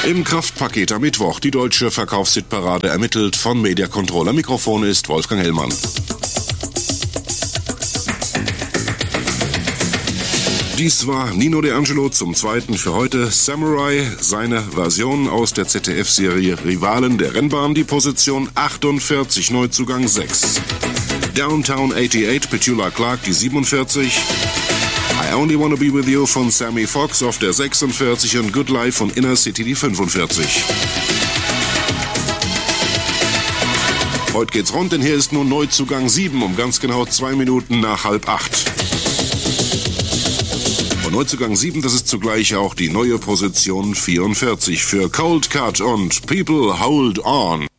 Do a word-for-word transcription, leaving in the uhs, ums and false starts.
Im Kraftpaket am Mittwoch die deutsche Verkaufshitparade ermittelt von Media Controller. Mikrofon ist Wolfgang Hellmann. Dies war Nino D'Angelo zum zweiten für heute. Samurai, seine Version aus der Z D F-Serie Rivalen der Rennbahn, die Position achtundvierzig, Neuzugang sechs. Downtown achtundachtzig, Petula Clark, die siebenundvierzig. I Only Wanna Be With You von Sammy Fox auf der sechsundvierzig und Good Life von Inner City die fünfundvierzig. Heute geht's rund, denn hier ist nun Neuzugang sieben um ganz genau zwei Minuten nach halb acht. Und Neuzugang sieben, das ist zugleich auch die neue Position vierundvierzig für Cold Cut und People Hold On.